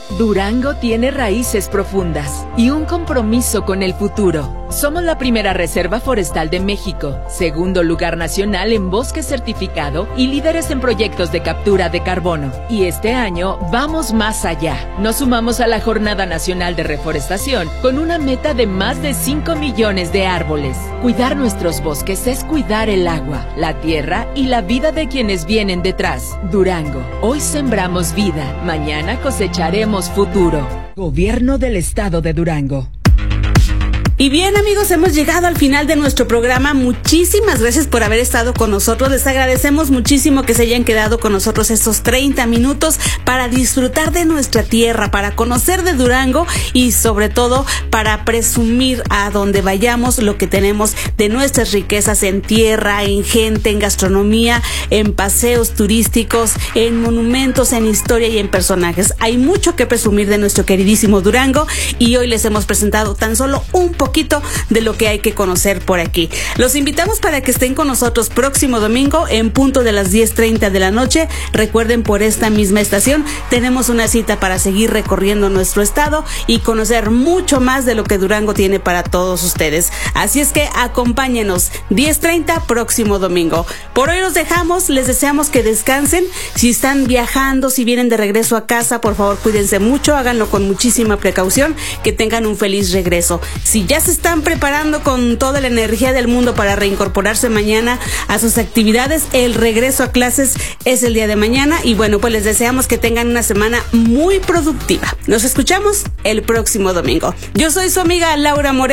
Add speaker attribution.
Speaker 1: Durango tiene raíces profundas y un compromiso con el futuro. Somos la primera reserva forestal de México, segundo lugar nacional en bosque certificado y líderes en proyectos de captura de carbono. Y este año vamos más allá. Nos sumamos a la Jornada Nacional de Reforestación con una meta de más de 5 millones de árboles. Cuidar nuestros bosques es cuidar el agua, la tierra y la vida de quienes vienen detrás. Durango, hoy sembramos vida, mañana cosecharemos futuro. Gobierno del Estado de Durango.
Speaker 2: Y bien, amigos, hemos llegado al final de nuestro programa. Muchísimas gracias por haber estado con nosotros. Les agradecemos muchísimo que se hayan quedado con nosotros estos 30 minutos para disfrutar de nuestra tierra, para conocer de Durango y sobre todo para presumir a donde vayamos lo que tenemos de nuestras riquezas en tierra, en gente, en gastronomía, en paseos turísticos, en monumentos, en historia y en personajes. Hay mucho que presumir de nuestro queridísimo Durango y hoy les hemos presentado tan solo un poquito de lo que hay que conocer por aquí. Los invitamos para que estén con nosotros próximo domingo en punto de las 10:30 de la noche. Recuerden, por esta misma estación tenemos una cita para seguir recorriendo nuestro estado y conocer mucho más de lo que Durango tiene para todos ustedes. Así es que acompáñenos 10:30 próximo domingo. Por hoy los dejamos, les deseamos que descansen. Si están viajando, si vienen de regreso a casa, por favor cuídense mucho, háganlo con muchísima precaución, que tengan un feliz regreso. Si ya se están preparando con toda la energía del mundo para reincorporarse mañana a sus actividades, el regreso a clases es el día de mañana y bueno, pues les deseamos que tengan una semana muy productiva. Nos escuchamos el próximo domingo. Yo soy su amiga Laura Moreno.